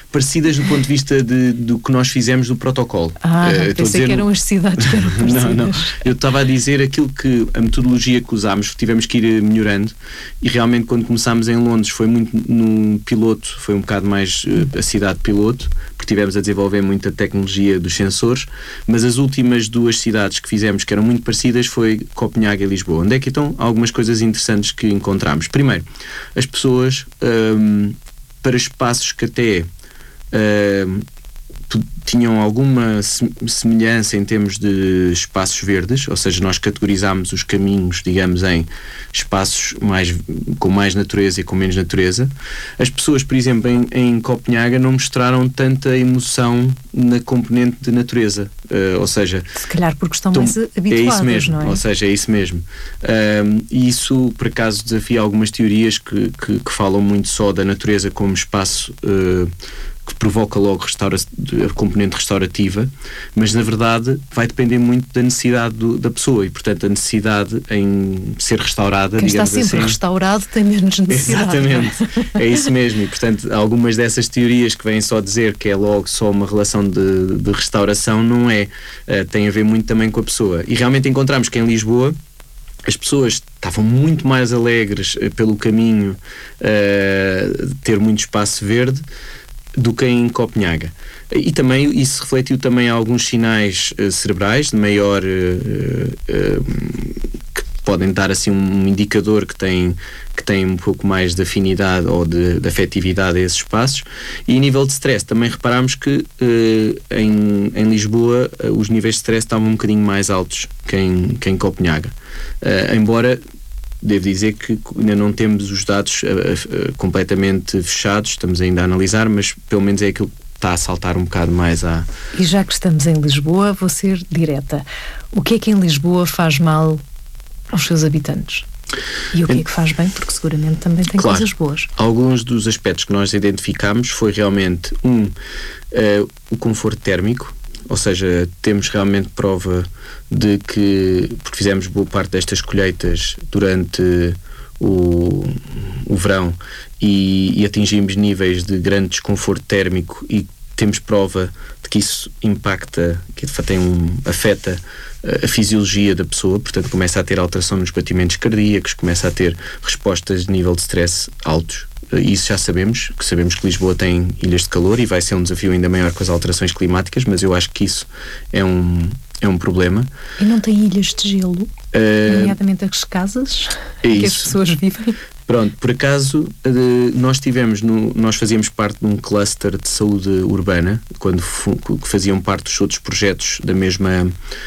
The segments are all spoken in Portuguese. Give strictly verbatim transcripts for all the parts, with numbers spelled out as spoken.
parecidas do ponto de vista de, do que nós fizemos do protocolo. Ah, uh, pensei que eram as cidades que eram parecidas. Não, não. Eu estava a dizer aquilo que a metodologia que usámos, tivemos que ir melhorando, e realmente quando começámos em Londres foi muito num piloto, foi um bocado mais uh, a cidade piloto, porque tivemos a desenvolver muita tecnologia dos sensores, mas as últimas duas cidades que fizemos que eram muito parecidas foi Copenhague e Lisboa. Onde é que então há algumas coisas interessantes que encontramos? Primeiro, as pessoas um, para espaços que até um, tinham alguma semelhança em termos de espaços verdes, ou seja, nós categorizámos os caminhos, digamos, em espaços mais, com mais natureza e com menos natureza. As pessoas, por exemplo, em, em Copenhague não mostraram tanta emoção na componente de natureza, uh, ou seja... Se calhar porque estão tão, mais habituados, é isso mesmo, não é? Ou seja, é isso mesmo. Um, e isso, por acaso, desafia algumas teorias que, que, que falam muito só da natureza como espaço... Uh, que provoca logo restaura- a componente restaurativa, mas na verdade vai depender muito da necessidade do, da pessoa e, portanto, a necessidade em ser restaurada, quem digamos está sempre assim, restaurado tem menos necessidade. Exatamente, é isso mesmo. E, portanto, algumas dessas teorias que vêm só dizer que é logo só uma relação de, de restauração, não é. Uh, tem a ver muito também com a pessoa. E realmente encontramos que em Lisboa as pessoas estavam muito mais alegres uh, pelo caminho uh, de ter muito espaço verde do que em Copenhague. E também isso refletiu também alguns sinais uh, cerebrais de maior uh, uh, que podem dar assim um indicador que tem, que tem um pouco mais de afinidade ou de, de afetividade a esses espaços. E a nível de stress também reparámos que uh, em, em Lisboa uh, os níveis de stress estavam um bocadinho mais altos que em, que em Copenhague, uh, embora devo dizer que ainda não temos os dados uh, uh, completamente fechados, estamos ainda a analisar, mas pelo menos é aquilo que está a saltar um bocado mais à... E já que estamos em Lisboa, vou ser direta. O que é que em Lisboa faz mal aos seus habitantes? E o que é que faz bem? Porque seguramente também tem claro, coisas boas. Alguns dos aspectos que nós identificámos foi realmente, um, uh, o conforto térmico, ou seja, temos realmente prova de que, porque fizemos boa parte destas colheitas durante o, o verão e, e atingimos níveis de grande desconforto térmico e temos prova de que isso impacta, que de facto tem um, afeta a fisiologia da pessoa, portanto começa a ter alteração nos batimentos cardíacos, começa a ter respostas de nível de stress altos. Isso já sabemos, que sabemos que Lisboa tem ilhas de calor e vai ser um desafio ainda maior com as alterações climáticas, mas eu acho que isso é um, é um problema. E não tem ilhas de gelo? Uh, nomeadamente as casas é em que isso. as pessoas vivem? Pronto, por acaso nós tivemos no, nós fazíamos parte de um cluster de saúde urbana quando que faziam parte dos outros projetos da mesma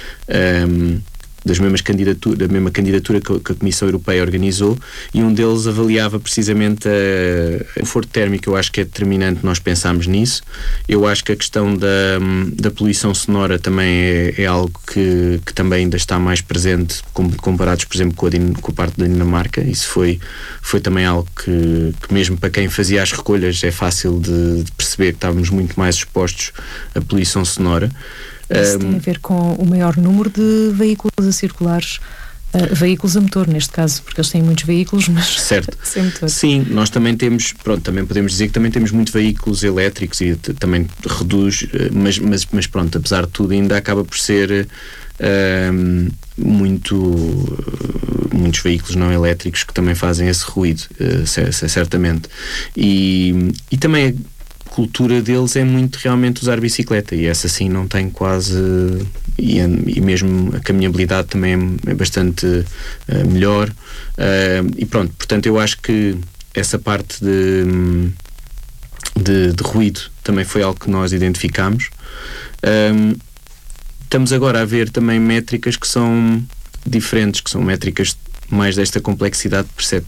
um, das mesmas candidatura, da mesma candidatura que a Comissão Europeia organizou, e um deles avaliava precisamente a, o conforto térmico. Eu acho que é determinante nós pensarmos nisso. Eu acho que a questão da, da poluição sonora também é, é algo que, que também ainda está mais presente, comparados, por exemplo, com a, com a parte da Dinamarca. Isso foi, foi também algo que, que mesmo para quem fazia as recolhas é fácil de, de perceber que estávamos muito mais expostos à poluição sonora. Isso um, tem a ver com o maior número de veículos a circular, uh, veículos a motor neste caso, porque eles têm muitos veículos, mas certo. sem motor. Sim, nós também temos, pronto, também podemos dizer que também temos muitos veículos elétricos e t- também reduz, mas, mas, mas pronto, apesar de tudo ainda acaba por ser uh, muito, uh, muitos veículos não elétricos que também fazem esse ruído, uh, certamente. E, e também cultura deles é muito realmente usar bicicleta, e essa sim não tem quase, e, e mesmo a caminhabilidade também é, é bastante uh, melhor, uh, e pronto, portanto eu acho que essa parte de, de, de ruído também foi algo que nós identificámos. Um, estamos agora a ver também métricas que são diferentes, que são métricas mais desta complexidade percep-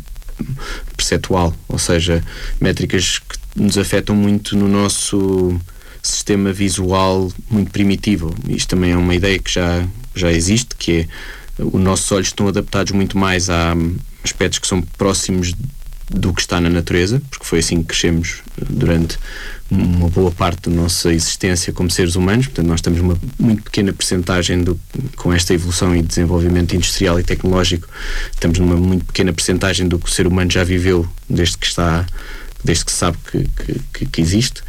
perceptual, ou seja, métricas que nos afetam muito no nosso sistema visual muito primitivo. Isto também é uma ideia que já, já existe, que é os nossos olhos estão adaptados muito mais a aspectos que são próximos do que está na natureza, porque foi assim que crescemos durante uma boa parte da nossa existência como seres humanos. Portanto, nós temos uma muito pequena percentagem do, com esta evolução e desenvolvimento industrial e tecnológico, estamos numa muito pequena percentagem do que o ser humano já viveu desde que está desde que se sabe que, que, que existe.